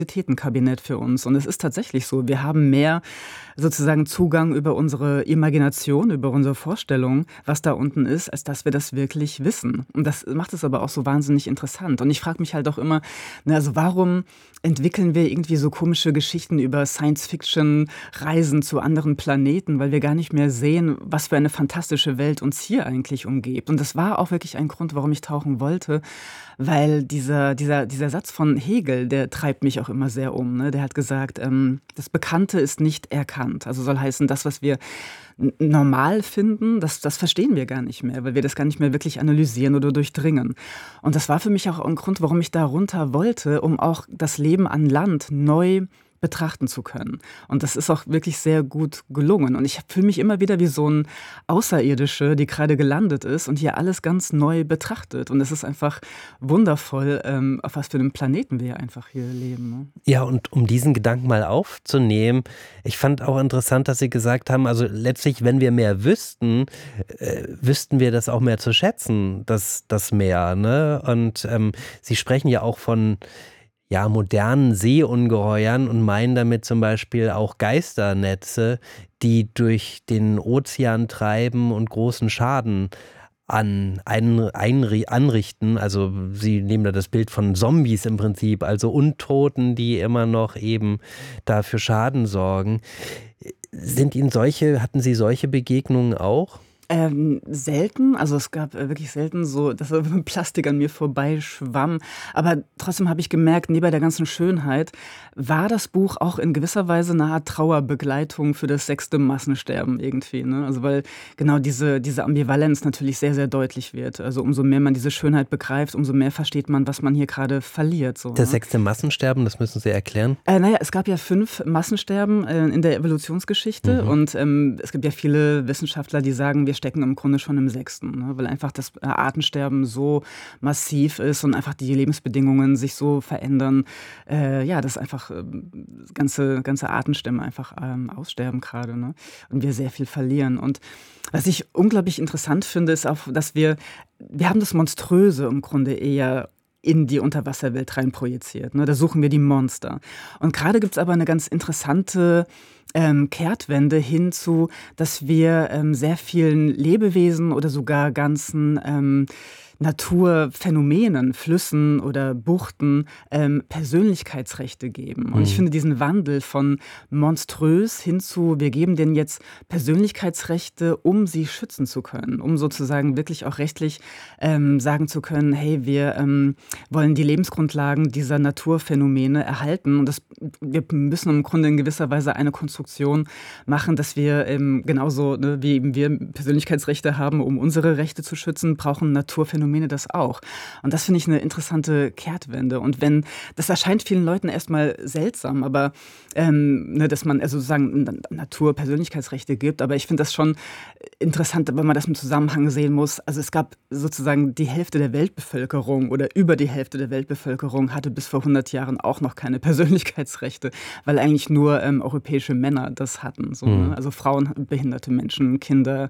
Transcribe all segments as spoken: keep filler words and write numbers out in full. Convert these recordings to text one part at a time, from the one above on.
Kabinett für uns. Und es ist tatsächlich so, wir haben mehr sozusagen Zugang über unsere Imagination, über unsere Vorstellung, was da unten ist, als dass wir das wirklich wissen. Und das macht es aber auch so wahnsinnig interessant. Und ich frage mich halt auch immer, na, also warum entwickeln wir irgendwie so komische Geschichten über Science-Fiction-Reisen zu anderen Planeten, weil wir gar nicht mehr sehen, was für eine fantastische Welt uns hier eigentlich umgibt. Und das war auch wirklich ein Grund, warum ich tauchen wollte, weil dieser, dieser, dieser Satz von Hegel, der treibt mich auch immer sehr um. Ne? Der hat gesagt, ähm, das Bekannte ist nicht erkannt. Also soll heißen, das, was wir n- normal finden, das, das verstehen wir gar nicht mehr, weil wir das gar nicht mehr wirklich analysieren oder durchdringen. Und das war für mich auch ein Grund, warum ich da runter wollte, um auch das Leben an Land neu betrachten zu können. Und das ist auch wirklich sehr gut gelungen. Und ich fühle mich immer wieder wie so ein Außerirdische, die gerade gelandet ist und hier alles ganz neu betrachtet. Und es ist einfach wundervoll, ähm, auf was für einem Planeten wir einfach hier leben. Ne? Ja, und um diesen Gedanken mal aufzunehmen, ich fand auch interessant, dass Sie gesagt haben, also letztlich, wenn wir mehr wüssten, äh, wüssten wir das auch mehr zu schätzen, das, das Meer. Ne? Und ähm, Sie sprechen ja auch von ja, modernen Seeungeheuern und meinen damit zum Beispiel auch Geisternetze, die durch den Ozean treiben und großen Schaden an, ein, einri- anrichten. Also Sie nehmen da das Bild von Zombies im Prinzip, also Untoten, die immer noch eben dafür Schaden sorgen. Sind Ihnen solche, hatten Sie solche Begegnungen auch? Ähm, selten, also es gab äh, wirklich selten so, dass so Plastik an mir vorbeischwamm. Aber trotzdem habe ich gemerkt, neben der ganzen Schönheit war das Buch auch in gewisser Weise eine Art Trauerbegleitung für das sechste Massensterben irgendwie. Ne? Also weil genau diese, diese Ambivalenz natürlich sehr, sehr deutlich wird. Also umso mehr man diese Schönheit begreift, umso mehr versteht man, was man hier gerade verliert. So, Das ne? sechste Massensterben, das müssen Sie erklären. Äh, naja, es gab ja fünf Massensterben äh, in der Evolutionsgeschichte. Mhm. Und ähm, es gibt ja viele Wissenschaftler, die sagen, wir stecken im Grunde schon im sechsten, ne? Weil einfach das äh, Artensterben so massiv ist und einfach die Lebensbedingungen sich so verändern, äh, ja, dass einfach äh, ganze, ganze Artenstämme einfach ähm, aussterben gerade, ne? Und wir sehr viel verlieren. Und was ich unglaublich interessant finde, ist auch, dass wir, wir haben das Monströse im Grunde eher in die Unterwasserwelt rein projiziert. Ne? Da suchen wir die Monster. Und gerade gibt es aber eine ganz interessante ähm, Kehrtwende hinzu, dass wir ähm, sehr vielen Lebewesen oder sogar ganzen ähm, Naturphänomenen, Flüssen oder Buchten ähm, Persönlichkeitsrechte geben. Und Mhm. ich finde diesen Wandel von monströs hin zu, wir geben denen jetzt Persönlichkeitsrechte, um sie schützen zu können, um sozusagen wirklich auch rechtlich ähm, sagen zu können, hey, wir ähm, wollen die Lebensgrundlagen dieser Naturphänomene erhalten. Und das, wir müssen im Grunde in gewisser Weise eine Konstruktion machen, dass wir ähm, genauso, ne, wie eben wir Persönlichkeitsrechte haben, um unsere Rechte zu schützen, brauchen Naturphänomene das auch. Und das finde ich eine interessante Kehrtwende. Und wenn, das erscheint vielen Leuten erstmal seltsam, aber ähm, ne, dass man also sozusagen Natur-Persönlichkeitsrechte gibt, aber ich finde das schon interessant, wenn man das im Zusammenhang sehen muss. Also es gab sozusagen die Hälfte der Weltbevölkerung oder über die Hälfte der Weltbevölkerung hatte bis vor hundert Jahren auch noch keine Persönlichkeitsrechte, weil eigentlich nur ähm, europäische Männer das hatten. So, Mhm. ne? Also Frauen, behinderte Menschen, Kinder,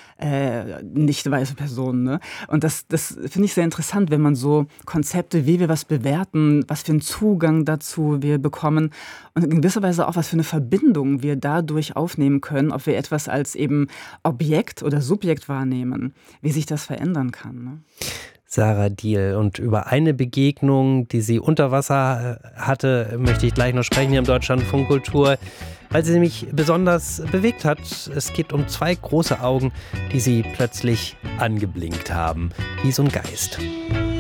äh, nicht weiße Personen. Ne? Und das, das finde ich sehr interessant, wenn man so Konzepte, wie wir was bewerten, was für einen Zugang dazu wir bekommen und in gewisser Weise auch, was für eine Verbindung wir dadurch aufnehmen können, ob wir etwas als eben Objekt oder Subjekt wahrnehmen, wie sich das verändern kann. Ne? Sarah Diehl. Und über eine Begegnung, die sie unter Wasser hatte, möchte ich gleich noch sprechen hier im Deutschlandfunk Kultur, weil sie mich besonders bewegt hat. Es geht um zwei große Augen, die sie plötzlich angeblinkt haben, wie so ein Geist.